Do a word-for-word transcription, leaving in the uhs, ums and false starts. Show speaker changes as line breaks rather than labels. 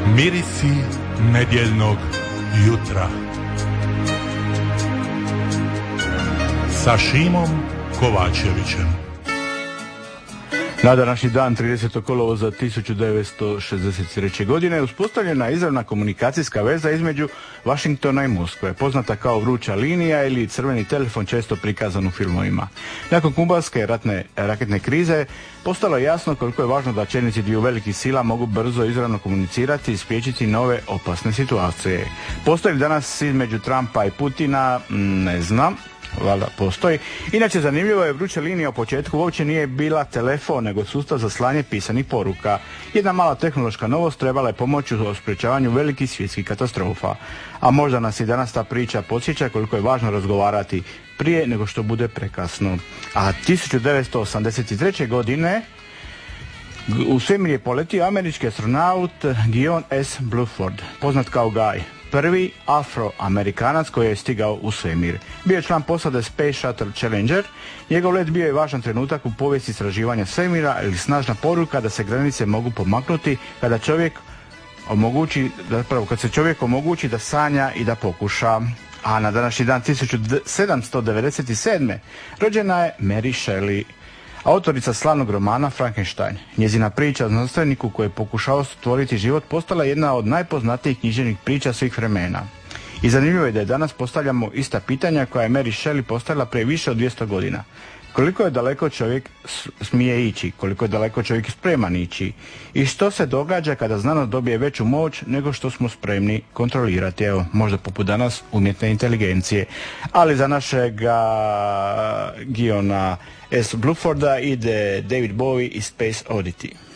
Mirisi nedjeljnog jutra sa Šimom Kovačevićem.
Na današnji dan, tridesetog kolovoza tisuću devetsto šezdeset treće. godine, uspostavljena je izravna komunikacijska veza između Washingtona i Moskve, poznata kao vruća linija ili crveni telefon, često prikazan u filmovima. Nakon kubanske ratne raketne krize, postalo je jasno koliko je važno da čelnici dviju velikih sila mogu brzo izravno komunicirati i spriječiti nove opasne situacije. Postoji li danas između Trumpa i Putina? Ne znam. Valjda postoji. Inače, zanimljivo je, vruća linija u početku uopće nije bila telefon, nego sustav za slanje pisanih poruka. Jedna mala tehnološka novost trebala je pomoći u sprječavanju velikih svjetskih katastrofa. A možda nas i danas ta priča podsjeća koliko je važno razgovarati prije nego što bude prekasno. A tisuću devetsto osamdeset treće. godine u svemir je poletio američki astronaut Gion S. Bluford, poznat kao Guy. Prvi afroamerikanac koji je stigao u svemir. Bio je član posade Space Shuttle Challenger. Njegov let bio je važan trenutak u povijesti istraživanja svemira ili snažna poruka da se granice mogu pomaknuti kada čovjek omogući, zapravo kad se čovjek omogući da sanja i da pokuša. A na današnji dan tisuću sedamsto devedeset sedme. rođena je Mary Shelley, autorica slavnog romana Frankenstein. Njezina priča o znanstveniku koji je pokušao stvoriti život postala jedna od najpoznatijih književnih priča svih vremena. I zanimljivo je da je danas postavljamo ista pitanja koja je Mary Shelley postavila prije više od dvjesto godina. Koliko je daleko čovjek smije ići, koliko je daleko čovjek spreman ići i što se događa kada znanost dobije veću moć nego što smo spremni kontrolirati. Evo, možda poput danas umjetne inteligencije. Ali za našega Giona S. Bluforda ide David Bowie i Space Oddity.